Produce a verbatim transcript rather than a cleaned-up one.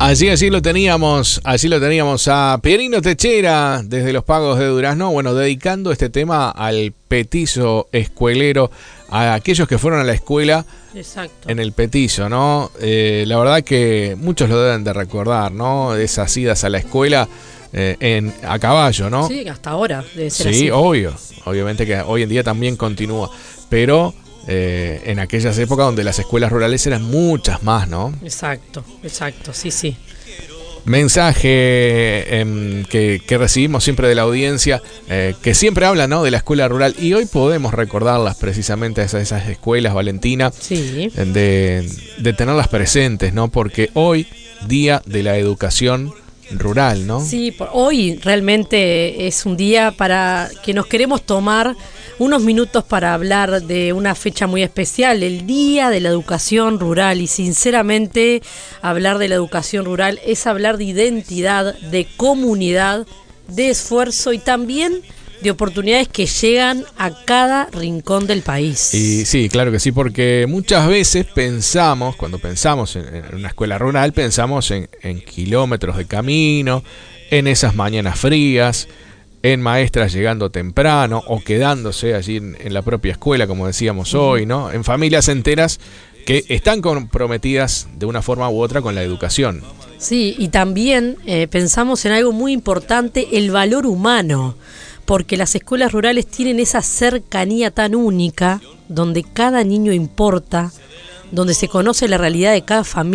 Allí, allí lo teníamos, allí lo teníamos a Pierino Techera desde Los Pagos de Durazno, bueno, dedicando este tema al petizo escuelero, a aquellos que fueron a la escuela. Exacto. En el petizo, ¿no? Eh, la verdad que muchos lo deben de recordar, ¿no? Esas idas a la escuela eh, en, a caballo, ¿no? Sí, hasta ahora debe ser sí, así. Sí, obvio, obviamente que hoy en día también continúa, pero... Eh, en aquellas épocas donde las escuelas rurales eran muchas más, ¿no? Exacto, exacto, sí, sí. Mensaje eh, que, que recibimos siempre de la audiencia, eh, que siempre habla, ¿no?, de la escuela rural, y hoy podemos recordarlas precisamente, esas, esas escuelas, Valentina, sí. de, de tenerlas presentes, ¿no? Porque hoy, Día de la Educación Rural, ¿no? Sí, por, hoy realmente es un día para que nos queremos tomar unos minutos para hablar de una fecha muy especial, el Día de la Educación Rural, y sinceramente hablar de la educación rural es hablar de identidad, de comunidad, de esfuerzo y también de oportunidades que llegan a cada rincón del país. Y sí, claro que sí, porque muchas veces pensamos, cuando pensamos en, en una escuela rural, pensamos en, en kilómetros de camino, en esas mañanas frías, en maestras llegando temprano o quedándose allí en, en la propia escuela, como decíamos hoy, ¿no? En familias enteras que están comprometidas de una forma u otra con la educación. Sí, y también eh, pensamos en algo muy importante, el valor humano, porque las escuelas rurales tienen esa cercanía tan única, donde cada niño importa, donde se conoce la realidad de cada familia.